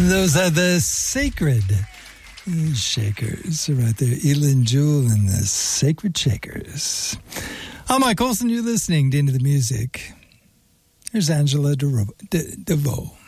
Those are the Sacred Shakers right there. Elin Jewel and the Sacred Shakers. I'm Mike Olson. You're listening to Into the Music. Here's Angela DeVoe.